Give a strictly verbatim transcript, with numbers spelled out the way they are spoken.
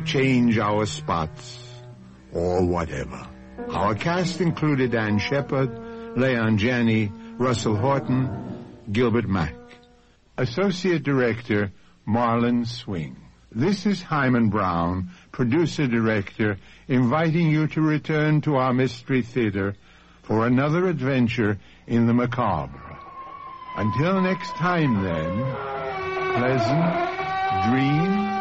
change our spots, or whatever. Our cast included Ann Shepard, Leon Janney, Russell Horton, Gilbert Mack. Associate Director, Marlon Swing. This is Hyman Brown, producer-director, inviting you to return to our Mystery Theater for another adventure in the macabre. Until next time, then, pleasant dreams.